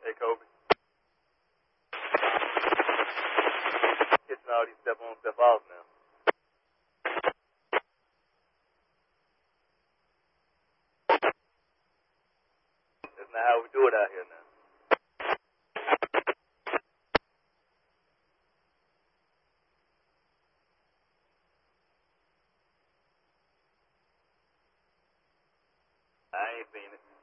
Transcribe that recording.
Hey, Kobe. Catching all these step on, step off now. That's not how we do it out here now. I ain't seen it.